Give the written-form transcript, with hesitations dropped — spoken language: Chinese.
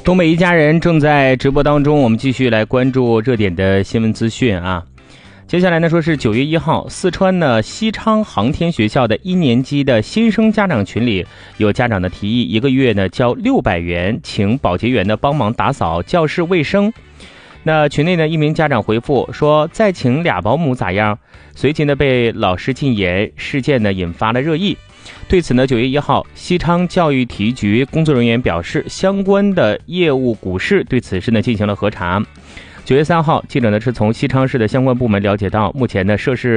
东北一家人正在直播当中，我们继续来关注热点的新闻资讯啊。接下来呢，说是9月1号，四川呢西昌航天学校的1年级的新生家长群里，有家长的提议，一个月呢交600元，请保洁员呢帮忙打扫教室卫生。那群内呢一名家长回复说，再请2保姆咋样？随即呢被老师禁言，事件呢引发了热议。对此呢，9月1号，西昌教育体育局工作人员表示，相关的业务股市对此事呢进行了核查。9月3号，记者呢是从西昌市的相关部门了解到，目前呢涉事